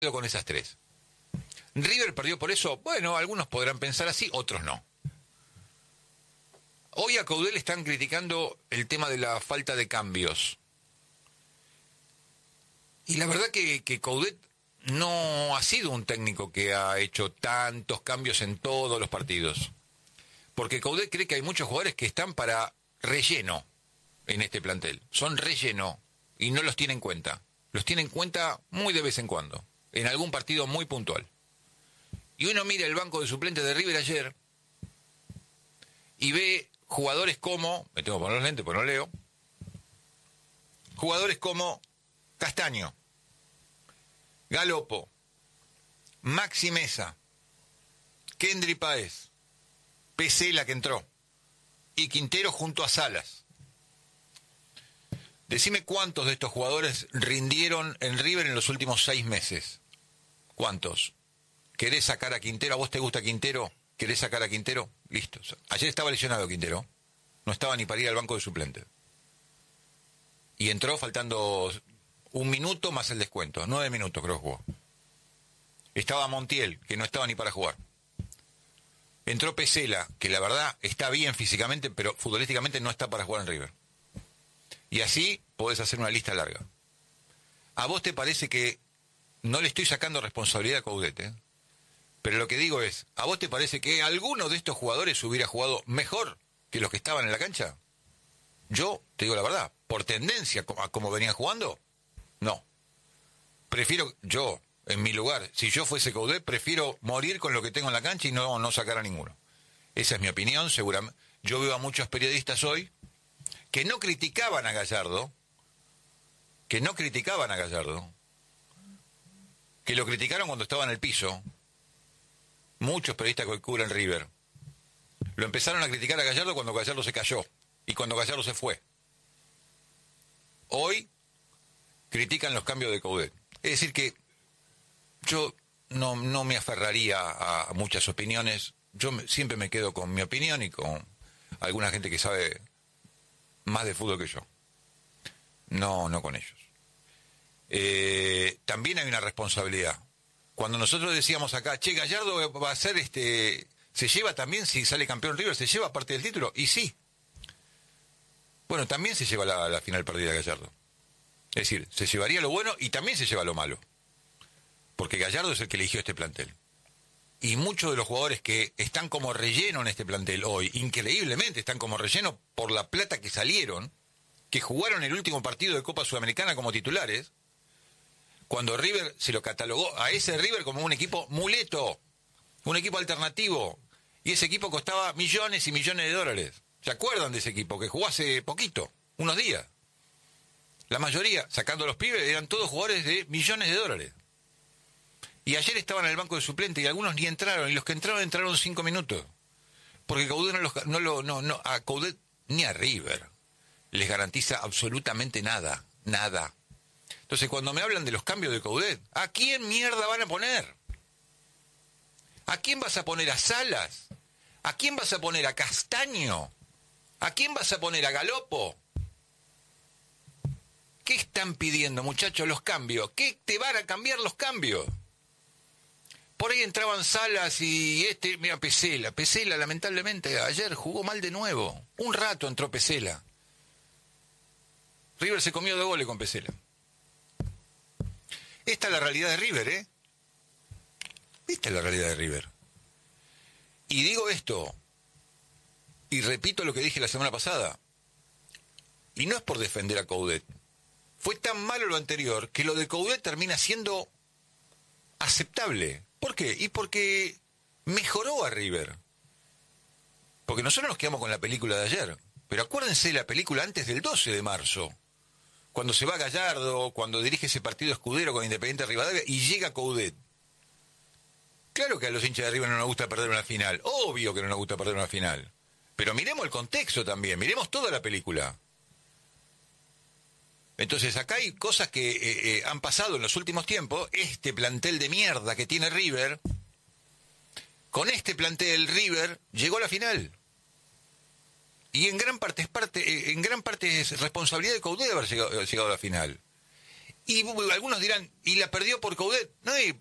con esas tres. River perdió por eso. Bueno, algunos podrán pensar así, otros no. Hoy a Coudet le están criticando el tema de la falta de cambios. Y la verdad que Coudet no ha sido un técnico que ha hecho tantos cambios en todos los partidos. Porque Coudet cree que hay muchos jugadores que están para relleno en este plantel. Son relleno y no los tiene en cuenta. Los tiene en cuenta muy de vez en cuando, en algún partido muy puntual. Y uno mira el banco de suplentes de River ayer y ve jugadores como, me tengo que poner los lentes porque no leo, jugadores como Castaño, Galopo, Maxi Mesa, Kendry Páez, Pesela que entró, y Quintero junto a Salas. Decime cuántos de estos jugadores rindieron en River en los últimos 6 meses. ¿Cuántos? ¿Querés sacar a Quintero? ¿A vos te gusta Quintero? ¿Querés sacar a Quintero? Listo. Ayer estaba lesionado Quintero. No estaba ni para ir al banco de suplentes. Y entró faltando 1 minuto más el descuento. 9 minutos creo que jugó. Estaba Montiel, que no estaba ni para jugar. Entró Pesela, que la verdad está bien físicamente, pero futbolísticamente no está para jugar en River. Y así podés hacer una lista larga. ¿A vos te parece que no le estoy sacando responsabilidad a Coudet, pero lo que digo es, ¿a vos te parece que alguno de estos jugadores hubiera jugado mejor que los que estaban en la cancha? Yo, te digo la verdad, por tendencia a como venían jugando, no. Prefiero, yo, en mi lugar, si yo fuese Coudet, prefiero morir con lo que tengo en la cancha y no sacar a ninguno. Esa es mi opinión, seguramente. Yo veo a muchos periodistas hoy que no criticaban a Gallardo, que lo criticaron cuando estaba en el piso. Muchos periodistas que cubren River lo empezaron a criticar a Gallardo cuando Gallardo se cayó y cuando Gallardo se fue. Hoy critican los cambios de Coudet. Es decir que yo no me aferraría a muchas opiniones. Yo siempre me quedo con mi opinión y con alguna gente que sabe más de fútbol que yo. No con ellos. También hay una responsabilidad. Cuando nosotros decíamos acá, che, Gallardo va a ser se lleva también, si sale campeón River, se lleva parte del título, y sí. Bueno, también se lleva la final perdida Gallardo. Es decir, se llevaría lo bueno y también se lleva lo malo. Porque Gallardo es el que eligió este plantel. Y muchos de los jugadores que están como relleno en este plantel hoy, increíblemente están como relleno por la plata que salieron, que jugaron el último partido de Copa Sudamericana como titulares, cuando River se lo catalogó a ese River como un equipo muleto, un equipo alternativo, y ese equipo costaba millones y millones de dólares. ¿Se acuerdan de ese equipo que jugó hace poquito, unos días? La mayoría, sacando a los pibes, eran todos jugadores de millones de dólares. Y ayer estaban en el banco de suplentes y algunos ni entraron, y los que entraron 5 minutos. Porque Coudet a Coudet ni a River les garantiza absolutamente nada. Entonces, cuando me hablan de los cambios de Coudet, ¿a quién mierda van a poner? ¿A quién vas a poner? ¿A Salas? ¿A quién vas a poner? ¿A Castaño? ¿A quién vas a poner? ¿A Galopo? ¿Qué están pidiendo, muchachos, los cambios? ¿Qué te van a cambiar los cambios? Por ahí entraban Salas y mira, Pesela, lamentablemente, ayer jugó mal de nuevo. Un rato entró Pesela. River se comió 2 goles con Pesela. Esta es la realidad de River, Esta es la realidad de River. Y digo esto, y repito lo que dije la semana pasada, y no es por defender a Coudet. Fue tan malo lo anterior que lo de Coudet termina siendo aceptable. ¿Por qué? Y porque mejoró a River. Porque nosotros nos quedamos con la película de ayer, pero acuérdense de la película antes del 12 de marzo. Cuando se va Gallardo, cuando dirige ese partido Escudero con Independiente Rivadavia y llega Coudet. Claro que a los hinchas de River no nos gusta perder una final. Obvio que no nos gusta perder una final. Pero miremos el contexto también, miremos toda la película. Entonces acá hay cosas que han pasado en los últimos tiempos. Este plantel de mierda que tiene River, con este plantel River llegó a la final. Y en gran parte es responsabilidad de Coudet de haber llegado a la final. Y algunos dirán, ¿y la perdió por Coudet? No,